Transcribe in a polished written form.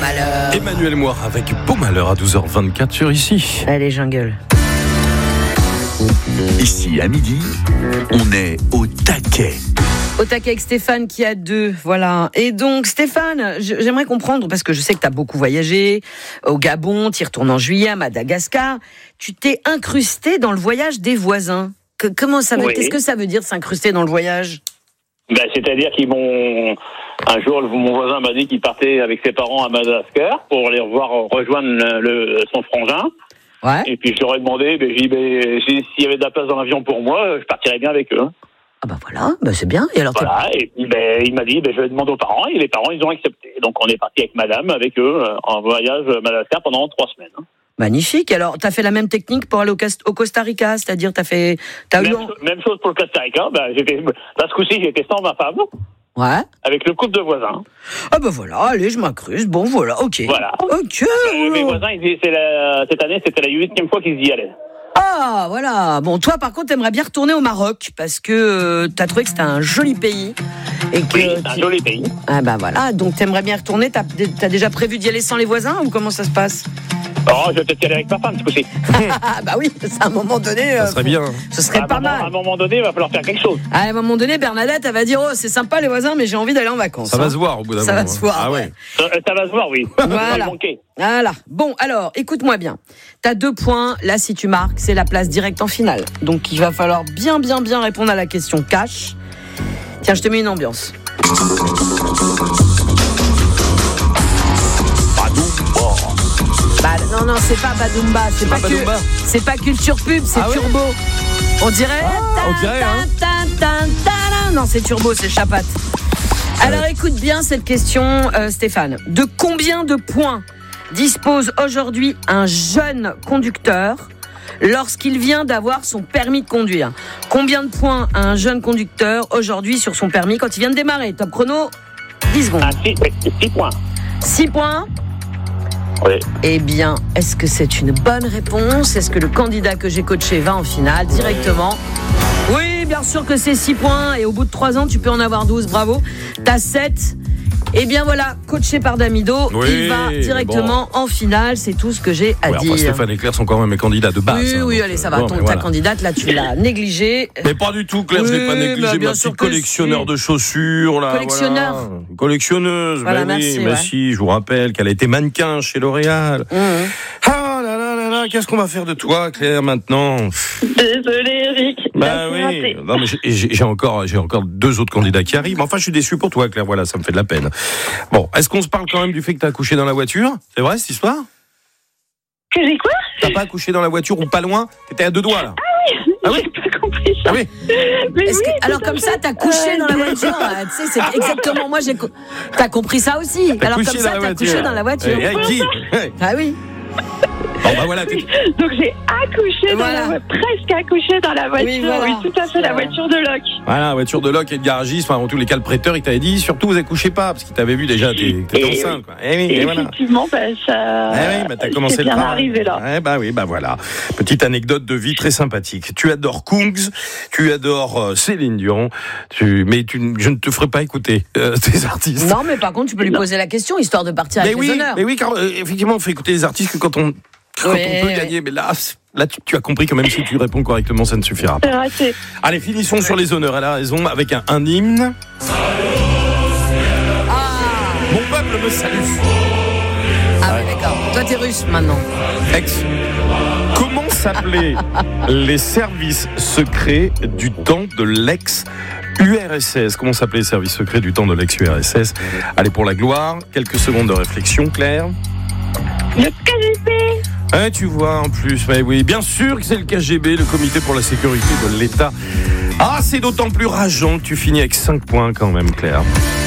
malheur. Emmanuel Moir avec Beau malheur à 12h24 sur Ici. Allez, jungle. Ici, à midi, on est au taquet. Au taquet avec Stéphane qui a 2, voilà. Et donc Stéphane, j'aimerais comprendre, parce que je sais que tu as beaucoup voyagé, au Gabon, tu y retournes en juillet, à Madagascar, tu t'es incrusté dans le voyage des voisins. Comment ça veut, Oui. Qu'est-ce que ça veut dire s'incruster dans le voyage ? C'est-à-dire qu'ils m'ont... Un jour, mon voisin m'a dit qu'il partait avec ses parents à Madagascar pour aller rejoindre son frangin. Ouais. Et puis je leur ai demandé, s'il y avait de la place dans l'avion pour moi, je partirais bien avec eux. Ah bah voilà, bah c'est bien. Et alors Voilà, et puis il m'a dit, je vais demander aux parents, et les parents, ils ont accepté. Donc on est parti avec madame, avec eux, en voyage à Madagascar pendant 3 semaines. Magnifique. Alors, t'as fait la même technique pour aller au Costa Rica, c'est-à-dire Même chose pour le Costa Rica. Ce coup-ci, j'étais sans ma femme, Ouais. avec le couple de voisins. Ah bah voilà, allez, je m'incruste. Bon, voilà, ok. Voilà. Ok. Mes voisins, ils disaient, cette année, c'était la 8e fois qu'ils y allaient. Ah, voilà. Bon, toi, par contre, t'aimerais bien retourner au Maroc parce que t'as trouvé que c'était un joli pays. Et que Oui, c'est un joli pays. Ah bah voilà, donc t'aimerais bien retourner. T'as déjà prévu d'y aller sans les voisins ou comment ça se passe ? Oh, je vais peut-être y aller avec ma femme, ce coup-ci. Ah bah oui, à un moment donné... Ça serait bien. Ce serait pas mal. À un moment donné, il va falloir faire quelque chose. À un moment donné, Bernadette, elle va dire « Oh, c'est sympa les voisins, mais j'ai envie d'aller en vacances. » Ça va se voir au bout d'un moment. Ça va se voir, Ah ouais. Ça va se voir, oui. Voilà. Voilà. Bon, alors, écoute-moi bien. T'as 2 points. Là, si tu marques, c'est la place directe en finale. Donc, il va falloir bien répondre à la question cash. Tiens, je te mets une ambiance. Bah, non, c'est pas Badoumba. C'est pas Culture Pub, c'est Turbo. On dirait. On dirait, hein. Non, c'est Turbo, c'est Chapat. Alors écoute bien cette question, Stéphane. De combien de points dispose aujourd'hui un jeune conducteur lorsqu'il vient d'avoir son permis de conduire ? Combien de points a un jeune conducteur aujourd'hui sur son permis quand il vient de démarrer ? Top chrono, 10 secondes. 6 points. 6 points ? Oui. Eh bien, est-ce que c'est une bonne réponse ? Est-ce que le candidat que j'ai coaché va en finale directement ? Oui, bien sûr que c'est 6 points. Et au bout de 3 ans, tu peux en avoir 12. Bravo. T'as 7. Eh bien voilà, coaché par Damido, il va directement en finale. C'est tout ce que j'ai à dire. Enfin, Stéphane et Claire sont quand même mes candidats de base. Oui, allez, ça va. Ta candidate, là, tu l'as négligée. Mais pas du tout, Claire, je l'ai pas négligée. Ma petite collectionneur de chaussures, là. Collectionneur. Voilà. Collectionneuse. Voilà, merci, si, je vous rappelle qu'elle a été mannequin chez L'Oréal. Ah là, qu'est-ce qu'on va faire de toi, Claire, maintenant ? Désolé, Eric. Bah oui. Non, mais j'ai encore 2 autres candidats qui arrivent. Enfin, je suis déçu pour toi, Claire. Voilà, ça me fait de la peine. Bon, est-ce qu'on se parle quand même du fait que t'as accouché dans la voiture ? C'est vrai, cette histoire ? Que j'ai quoi ? T'as pas accouché dans la voiture ou pas loin ? T'étais à 2 doigts, là. Ah oui, j'ai pas compris ça. Ah oui. Alors comme ça, t'as couché dans la voiture. Tu sais, c'est exactement moi. T'as compris ça aussi. Alors comme ça, t'as couché dans la voiture. Et avec qui ? Ah oui. Bon bah voilà. Donc j'ai accouché presque accouché dans la voiture. Oui, tout à fait, la voiture de Locke. Voilà, voiture de Locke et de garagiste. Enfin, en tous les cas, le prêteur, il t'avait dit surtout vous accouchez pas parce qu'il t'avait vu déjà. T'es enceinte, quoi. Et voilà. effectivement, t'as commencé le bien travail. arrivé là. Voilà. Petite anecdote de vie très sympathique. Tu adores Kungs, tu adores Céline Dion, mais je ne te ferai pas écouter tes artistes. Non, mais par contre, tu peux lui poser la question histoire de partir avec les honneurs. Mais oui, car effectivement, on fait écouter les artistes que quand on peut gagner. Mais là, tu as compris que même si tu réponds correctement, ça ne suffira pas. Allez, finissons sur les honneurs. Elle a raison avec un hymne. Mon peuple me salue. Ah oui, d'accord. Toi, t'es russe maintenant. Comment s'appelaient les services secrets du temps de l'ex-URSS ? Comment s'appelaient les services secrets du temps de l'ex-URSS ? Allez, pour la gloire, quelques secondes de réflexion, Claire. Le KGB. Tu vois, en plus, mais oui, bien sûr que c'est le KGB, le Comité pour la sécurité de l'État. Ah, c'est d'autant plus rageant que tu finis avec 5 points quand même, Claire.